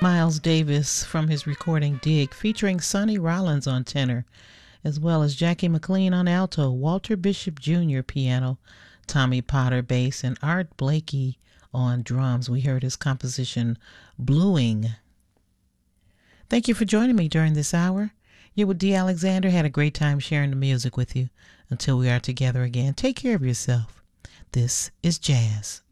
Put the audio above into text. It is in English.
Miles Davis from his recording Dig, featuring Sonny Rollins on tenor, as well as Jackie McLean on alto, Walter Bishop Jr. piano, Tommy Potter bass, and Art Blakey on drums. We heard his composition Bluing. Thank you for joining me during this hour. You with D. Alexander. Had a great time sharing the music with you. Until we are together again, take care of yourself. This is Jazz.